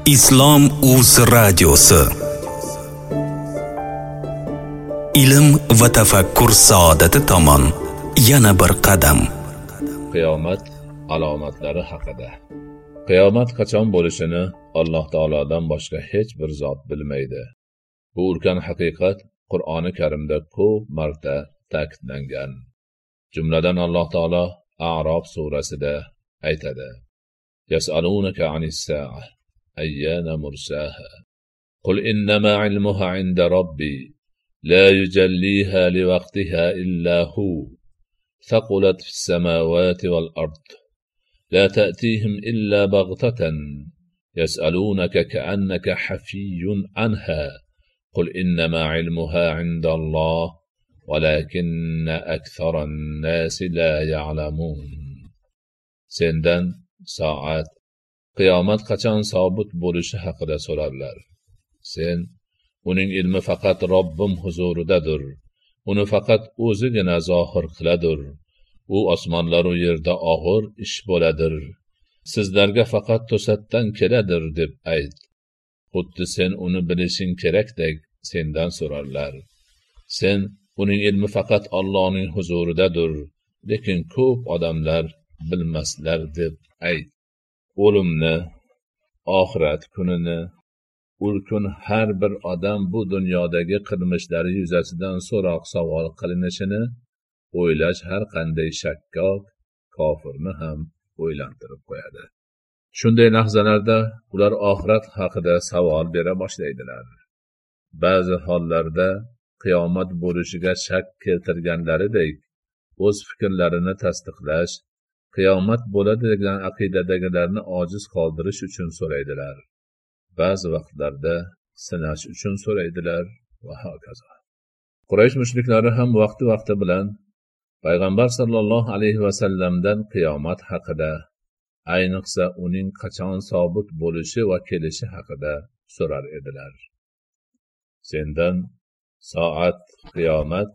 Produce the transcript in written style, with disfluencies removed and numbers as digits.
Islom Uz radiosi. Ilm va tafakkur saodati tomon yana bir qadam. Qiyomat alomatlari haqida. Qiyomat qachon bo'lishini Alloh taolodan boshqa hech bir zot bilmaydi. Bu ulkan haqiqat Qur'oni Karimda ko'p marta ta'kidlangan. Jumladan Alloh taolo A'rof surasida aytadi: Yas'alunaka 'anis-sa'ah ayyana mursaha qul innama 'ilmuha 'inda rabbi la yujalliha liwaqtiha illa hu thaqulat fis-samawati wal-ard la ta'tihim illa baghtatan yas'alunaka ka'annaka hafiyyun 'anha qul innama 'ilmuha 'inda Allah walakinna aktharan-nasi la ya'lamun. Sendan soat, qiyomat qachon sobit bo'lishi haqida so'rarlar. Sen: uning ilmi faqat Robbim huzuridadir. Uni faqat o'zigina zohir qiladir. U osmonlar va yerda og'ir ish bo'ladir. Sizlarga faqat to'satdan keladir deb ayt. Xuddi sen uni bilishing kerakdek sendan so'rarlar. Sen: uning ilmi faqat Allohning huzuridadir, lekin ko'p odamlar bilmaslar deb ayt. O'limni, oxirat kunini, ul kun har bir odam bu dunyodagi qilmishlari yuzasidan so'roq savol qilinishini o'ylash har qanday shakkok kofirni ham o'ylantirib qo'yadi. Shunday lahzalarda ular oxirat haqida savol bera boshlaydilar. Ba'zi hollarda qiyomat bo'lishiga shak keltirganlaridek o'z fikrlarini tasdiqlash, qiyomat bo'ladi degan aqidadagilarni ojiz qoldirish uchun so'raydilar. Ba'zi vaqtlarda sinash uchun so'raydilar va hokazo. Quraysh mushriklari ham vaqti bilan payg'ambar sallallohu alayhi va sallamdan qiyomat haqida, ayniqsa uning qachon sobit bo'lishi va kelishi haqida so'rar edilar. Sendan soat, qiyomat